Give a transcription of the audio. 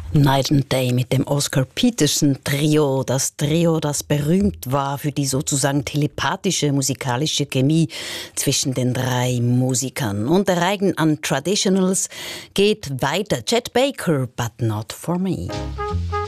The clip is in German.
Night and Day mit dem Oscar Peterson Trio. Das Trio, das berühmt war für die sozusagen telepathische musikalische Chemie zwischen den drei Musikern. Und der Reigen an Traditionals geht weiter. Chet Baker, But Not For Me.